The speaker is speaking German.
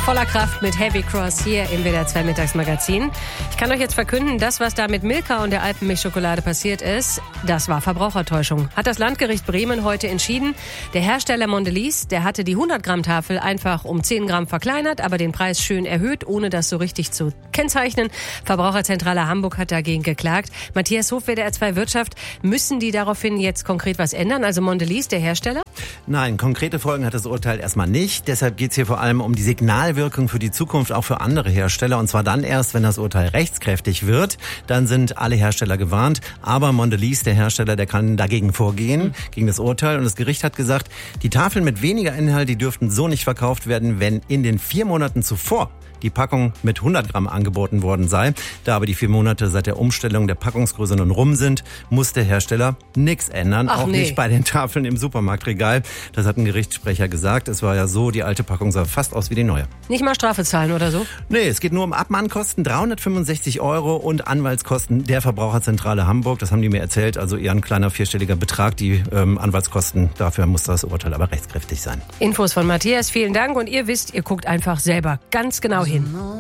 voller Kraft mit Heavy Cross hier im WDR 2 Mittagsmagazin. Ich kann euch jetzt verkünden, das, was da mit Milka und der Alpenmilchschokolade passiert ist, das war Verbrauchertäuschung. Hat das Landgericht Bremen heute entschieden. Der Hersteller Mondelez, der hatte die 100-Gramm-Tafel einfach um 10 Gramm verkleinert, aber den Preis schön erhöht, ohne das so richtig zu kennzeichnen. Verbraucherzentrale Hamburg hat dagegen geklagt. Matthias Hof, WDR 2 Wirtschaft, müssen die daraufhin jetzt konkret was ändern? Also Mondelez, der Hersteller? Nein, konkrete Folgen hat das Urteil erstmal nicht. Deshalb geht es hier vor allem um die Signalwirkung für die Zukunft, auch für andere Hersteller. Und zwar dann erst, wenn das Urteil rechtskräftig wird. Dann sind alle Hersteller gewarnt. Aber Mondelez, der Hersteller, der kann dagegen vorgehen, gegen das Urteil. Und das Gericht hat gesagt, die Tafeln mit weniger Inhalt, die dürften so nicht verkauft werden, wenn in den 4 Monaten zuvor die Packung mit 100 Gramm angeboten worden sei. Da aber die 4 Monate seit der Umstellung der Packungsgröße nun rum sind, muss der Hersteller nichts ändern. Auch nicht bei den Tafeln im Supermarktregal. Das hat ein Gerichtssprecher gesagt. Es war ja so, die alte Packung sah fast aus wie die neue. Nicht mal Strafe zahlen oder so? Nee, es geht nur um Abmahnkosten, 365 € und Anwaltskosten der Verbraucherzentrale Hamburg. Das haben die mir erzählt. Also eher ein kleiner 4-stelliger Betrag. Die Anwaltskosten, dafür muss das Urteil aber rechtskräftig sein. Infos von Matthias, vielen Dank. Und ihr wisst, ihr guckt einfach selber ganz genau hin.